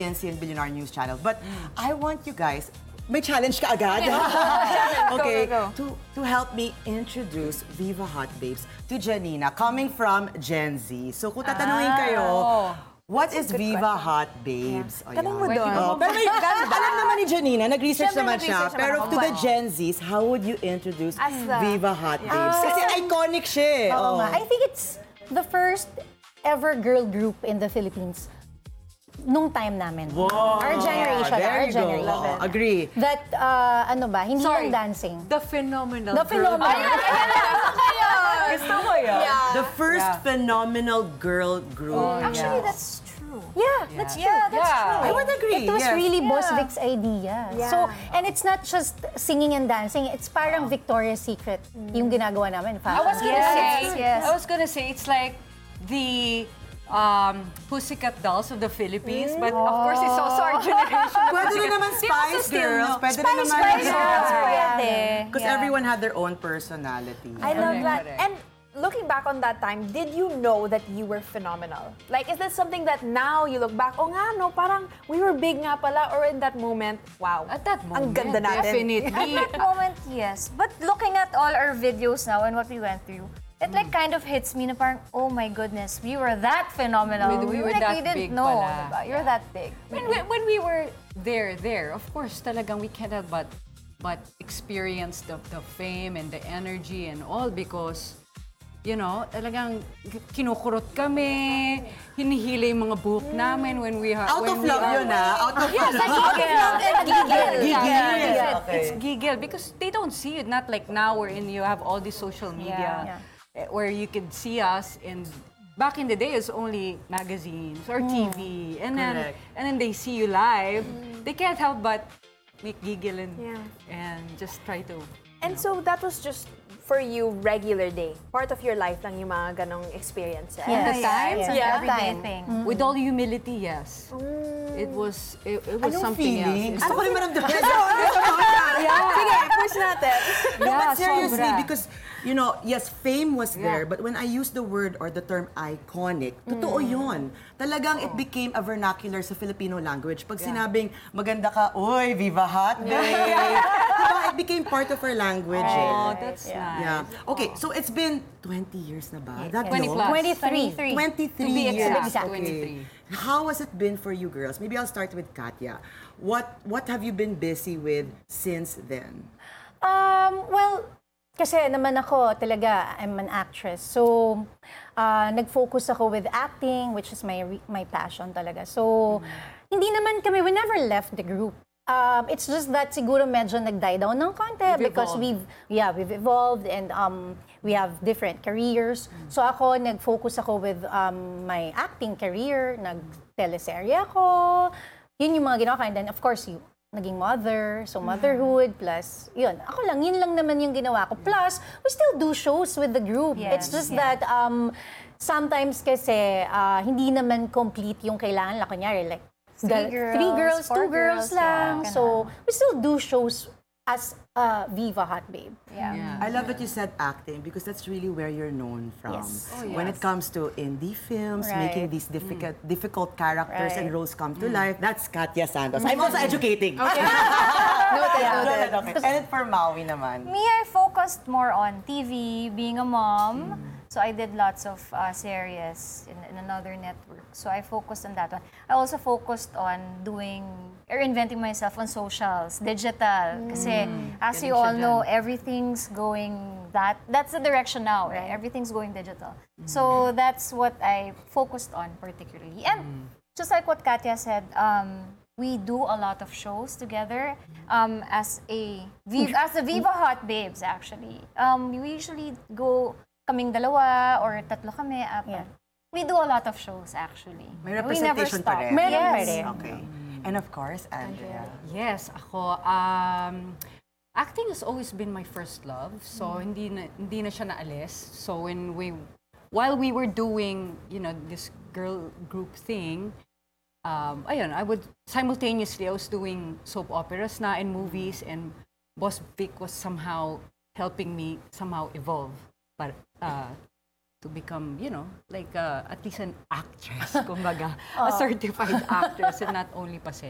PNC and Billionaire News Channel. But I want you guys, may challenge ka agad? Okay, Go. to help me introduce Viva Hot Babes to Janina, coming from Gen Z. So kung tatanungin kayo, what is Viva Hot Babes? Yeah. Tanong mo doon. Pero may, alam naman ni Janina, nag-research Siyempre, naman siya. nag-research Pero naman to ako. the Gen Zs, how would you introduce As the- Viva Hot Babes? Kasi iconic siya eh. Oo Oh. nga. I think it's the first ever girl group in the Philippines nung time namin. Our generation. There Our you go. generation. Agree. That, ano ba, hindi lang dancing. The phenomenal. The phenomenal. Gusto ko yun. The first phenomenal girl group. Actually, that's true. Yeah, that's true. That's true. I would agree. It was yes. really Boss Vic's idea. Yeah. So, and it's not just singing and dancing. It's parang Victoria's Secret yung ginagawa namin. I was gonna Yes. say, I was gonna say, it's like the Pussycat Dolls of the Philippines, but of course it's also our generation. Pwede rin naman Spice Girls. Pwede rin naman. Spice Girls, pwede. Because everyone had their own personality. I love that. Correct. And looking back on that time, did you know that you were phenomenal? Like, is that something that now you look back, oh nga, no, parang we were big nga pala, or in that moment, wow. At that moment, ang ganda natin. definitely. At that moment, yes. But looking at all our videos now and what we went through, it like kind of hits me na parang, oh my goodness, we were that phenomenal. We were Like, that we didn't big know. pala. Diba? You're that big. When we were there, of course, talagang we cannot but experience the fame and the energy and all because, you know, talagang kinukurot kami, hinihila yung mga buhok namin when we are... Out of love yun Out of Giggle. Yeah. Okay. It's giggle because they don't see it. Not like now wherein you have all this social media where you could see us. And back in the day, it's only magazines or TV. And Correct. then they see you live. They can't help but make giggle and just try to... And so that was just for you regular day. Part of your life lang yung mga ganong experiences. Yes. The times, Yeah. everyday Time. thing. With all humility, yes. It was Anong something feeling? else. Gusto ko rin maramdaman. Sige, push natin. No, but seriously, sobra. because, you know, yes, fame was there, but when I use the word or the term iconic, totoo yun. Talagang it became a vernacular sa Filipino language. Pag sinabing, maganda ka, oy, Viva Hot Babe. Diba? It became part of our language. Oh, eh. that's nice. Yeah. Okay, so it's been 20 years na ba? That 20 long? plus. 23. 23 To be years. exact, Okay. 23. How has it been for you girls? Maybe I'll start with Katya. What have you been busy with since then? Well, kasi naman ako talaga, I'm an actress. So, nag-focus ako with acting, which is my passion talaga. So, hindi naman kami, we never left the group. It's just that siguro medyo nag-die down ng konti because we've evolved and we have different careers. So ako, nag-focus ako with my acting career, nag-teleserye ako. Yun yung mga ginawa ko. And then, of course, naging mother. So, motherhood plus, yun. Ako lang, yun lang naman yung ginawa ko. Plus, we still do shows with the group. Yes, It's just that sometimes kasi hindi naman complete yung kailangan. Kunyari, like, Three girls, two four girls girls, lang. yeah, So, we still do shows as Viva Hot Babe. Yeah. I love that you said acting because that's really where you're known from. Yes. When it comes to indie films, Right. making these difficult characters and Right. roles come to life, that's Katya Santos. I'm also educating. Noted. Okay. And for Maui naman. Me, I focused more on TV, being a mom. So I did lots of series in another network. So I focused on that one. I also focused on doing or inventing myself on socials, digital. Kasi as you all know, everything's going that's the direction now. Right? Everything's going digital. So that's what I focused on particularly. And just like what Katya said, we do a lot of shows together as the Viva Hot Babes actually. We usually go kaming dalawa or tatlo kami, apat. Yeah. We do a lot of shows actually. May We never representation stop. pa rin. Meron pa Yes. rin. Okay. And of course, Andrea. Yes, ako. Acting has always been my first love. So hindi na siya naalis. So while we were doing, you know, this girl group thing, ayun, I was doing soap operas na and movies, and Boss Vic was somehow helping me evolve to become, like at least an actress, kumbaga, a certified actress and not only pasero.